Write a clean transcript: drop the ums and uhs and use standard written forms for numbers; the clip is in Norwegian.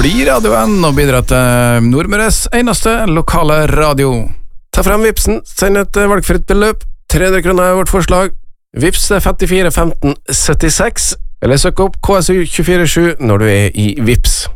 blir radioen og bidrar til Nordmøres eneste lokale radio. Ta frem Vipsen, send et valgfritt beløp. 300 kroner er vårt forslag. Vips 54 15 76, eller søk opp KSU 247 når du er i Vips.